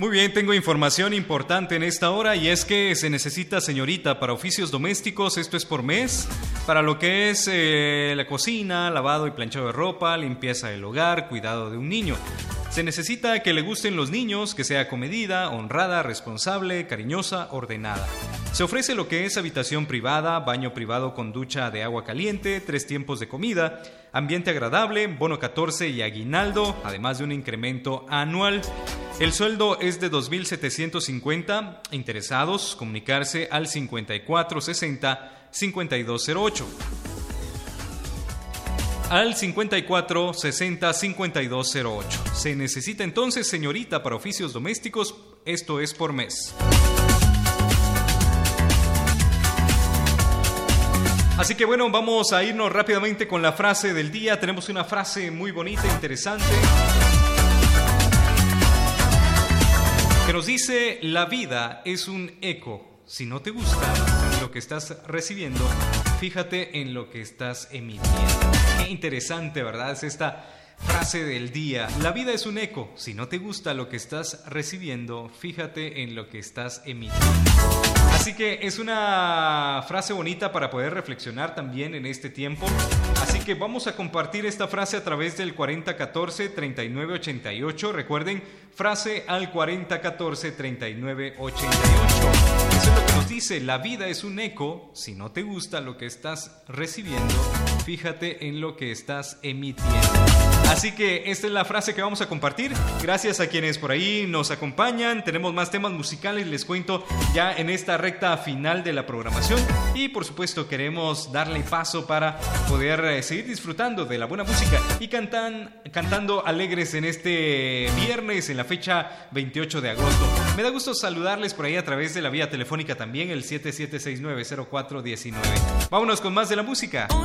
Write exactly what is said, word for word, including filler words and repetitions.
Muy bien, tengo información importante en esta hora y es que se necesita señorita para oficios domésticos, esto es por mes, para lo que es eh, la cocina, lavado y planchado de ropa, limpieza del hogar, cuidado de un niño. Se necesita que le gusten los niños, que sea comedida, honrada, responsable, cariñosa, ordenada. Se ofrece lo que es habitación privada, baño privado con ducha de agua caliente, tres tiempos de comida, ambiente agradable, bono catorce y aguinaldo, además de un incremento anual. El sueldo es de dos mil setecientos cincuenta. Interesados, comunicarse al cincuenta y cuatro sesenta cincuenta y dos cero ocho. Al cincuenta y cuatro sesenta cincuenta y dos cero ocho. Se necesita entonces señorita para oficios domésticos, esto es por mes. Así que bueno, vamos a irnos rápidamente con la frase del día. Tenemos una frase muy bonita, interesante, que nos dice: la vida es un eco. Si no te gusta lo que estás recibiendo, fíjate en lo que estás emitiendo. Qué interesante, ¿verdad? Es esta frase del día. La vida es un eco. Si no te gusta lo que estás recibiendo, fíjate en lo que estás emitiendo. Así que es una frase bonita para poder reflexionar también en este tiempo. Así que vamos a compartir esta frase a través del cuarenta catorce treinta y nueve ochenta y ocho. Recuerden, frase al cuarenta catorce treinta y nueve ochenta y ocho. Eso es lo que nos dice: la vida es un eco. Si no te gusta lo que estás recibiendo, fíjate en lo que estás emitiendo. Así que esta es la frase que vamos a compartir. Gracias a quienes por ahí nos acompañan. Tenemos más temas musicales, les cuento, ya en esta recta final de la programación. Y por supuesto queremos darle paso para poder eh, seguir disfrutando de la buena música y cantan, cantando alegres en este viernes, en la fecha veintiocho de agosto. Me da gusto saludarles por ahí a través de la vía telefónica también, el siete siete seis nueve cero cuatro uno nueve. Vámonos con más de la música.